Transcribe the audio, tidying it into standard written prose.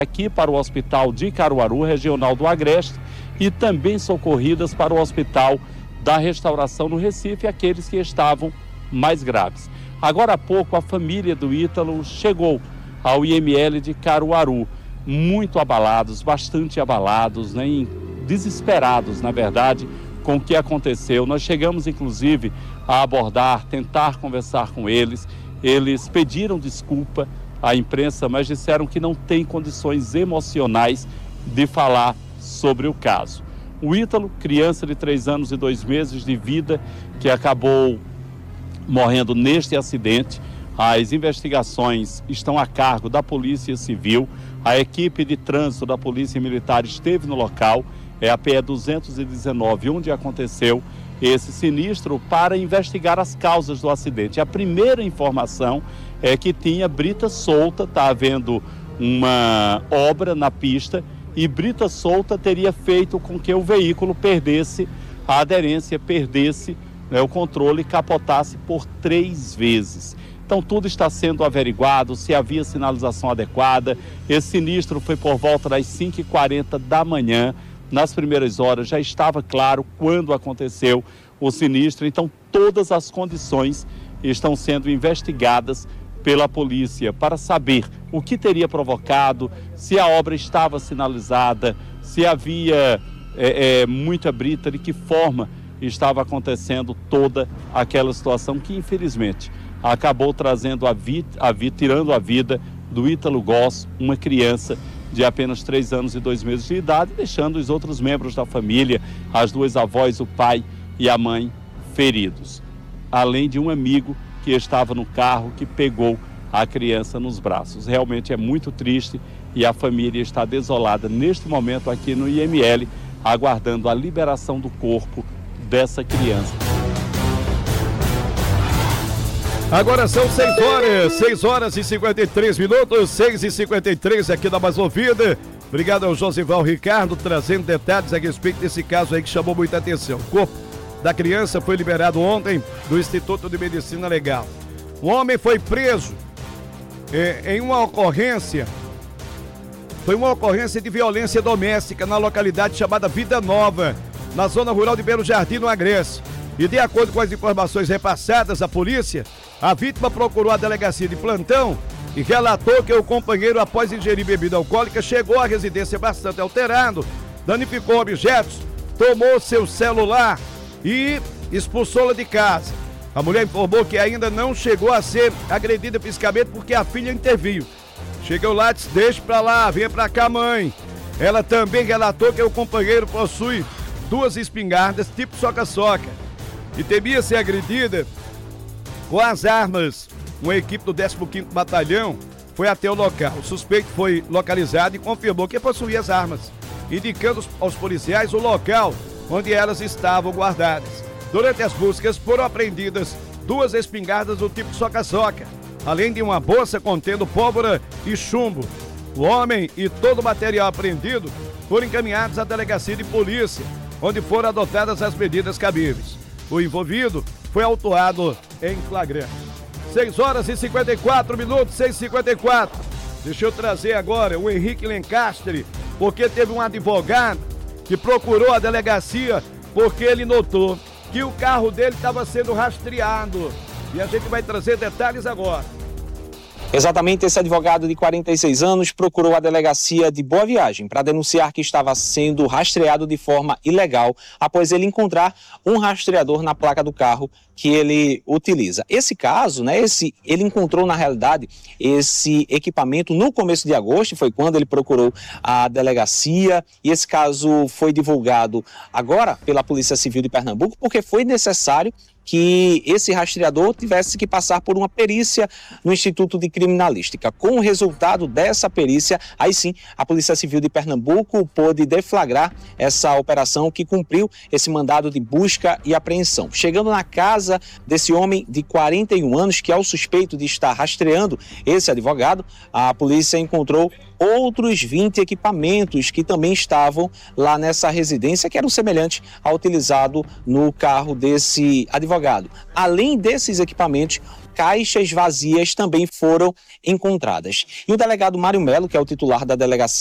aqui para o Hospital de Caruaru, regional do Agreste, e também socorridas para o Hospital da Restauração no Recife, aqueles que estavam mais graves. Agora há pouco, a família do Ítalo chegou ao IML de Caruaru, muito abalados, bastante abalados, né, desesperados, na verdade, com o que aconteceu. Nós chegamos, inclusive, a abordar, tentar conversar com eles. Eles pediram desculpa à imprensa, mas disseram que não tem condições emocionais de falar sobre o caso. O Ítalo, criança de 3 anos e 2 meses de vida, que acabou morrendo neste acidente. As investigações estão a cargo da Polícia Civil. A equipe de trânsito da Polícia Militar esteve no local, é a PE 219, onde aconteceu esse sinistro, para investigar as causas do acidente. A primeira informação é que tinha brita solta, está havendo uma obra na pista, e brita solta teria feito com que o veículo perdesse a aderência, perdesse, né, o controle, e capotasse por 3 vezes. Então tudo está sendo averiguado, se havia sinalização adequada. Esse sinistro foi por volta das 5h40 da manhã. Nas primeiras horas já estava claro quando aconteceu o sinistro, então todas as condições estão sendo investigadas pela polícia para saber o que teria provocado, se a obra estava sinalizada, se havia muita brita, de que forma estava acontecendo toda aquela situação que, infelizmente, acabou trazendo tirando a vida do Ítalo Goss, uma criança de apenas 3 anos e 2 meses de idade, deixando os outros membros da família, as 2 avós, o pai e a mãe, feridos. Além de um amigo que estava no carro, que pegou a criança nos braços. Realmente é muito triste e a família está desolada neste momento aqui no IML, aguardando a liberação do corpo dessa criança. Agora são 6 horas e 53 minutos, 6h53 aqui da Mais Ouvida. Obrigado ao Josival Ricardo, trazendo detalhes a respeito desse caso aí que chamou muita atenção. O corpo da criança foi liberado ontem do Instituto de Medicina Legal. O homem foi preso em uma ocorrência, de violência doméstica na localidade chamada Vida Nova, na zona rural de Belo Jardim, no Agreste. E de acordo com as informações repassadas à polícia, a vítima procurou a delegacia de plantão e relatou que o companheiro, após ingerir bebida alcoólica, chegou à residência bastante alterado, danificou objetos, tomou seu celular e expulsou-la de casa. A mulher informou que ainda não chegou a ser agredida fisicamente porque a filha interviu. Chegou lá e disse: deixa pra lá, venha pra cá, mãe. Ela também relatou que o companheiro possui 2 espingardas tipo soca-soca e temia ser agredida com as armas. Uma equipe do 15º Batalhão foi até o local. O suspeito foi localizado e confirmou que possuía as armas, indicando aos policiais o local onde elas estavam guardadas. Durante as buscas foram apreendidas 2 espingardas do tipo soca-soca, além de uma bolsa contendo pólvora e chumbo. O homem e todo o material apreendido foram encaminhados à delegacia de polícia, onde foram adotadas as medidas cabíveis. O envolvido foi autuado em flagrante. 6 horas e 54 minutos, 6h54. Deixa eu trazer agora o Henrique Lencastre, porque teve um advogado que procurou a delegacia porque ele notou que o carro dele estava sendo rastreado. E a gente vai trazer detalhes agora. Exatamente, esse advogado de 46 anos procurou a delegacia de Boa Viagem para denunciar que estava sendo rastreado de forma ilegal após ele encontrar um rastreador na placa do carro que ele utiliza. Esse caso, né, ele encontrou na realidade esse equipamento no começo de agosto, foi quando ele procurou a delegacia, e esse caso foi divulgado agora pela Polícia Civil de Pernambuco porque foi necessário que esse rastreador tivesse que passar por uma perícia no Instituto de Criminalística. Com o resultado dessa perícia, aí sim, a Polícia Civil de Pernambuco pôde deflagrar essa operação que cumpriu esse mandado de busca e apreensão. Chegando na casa casa desse homem de 41 anos, que é o suspeito de estar rastreando esse advogado, a polícia encontrou outros 20 equipamentos que também estavam lá nessa residência, que eram semelhantes ao utilizado no carro desse advogado. Além desses equipamentos, caixas vazias também foram encontradas. E o delegado Mário Melo, que é o titular da delegacia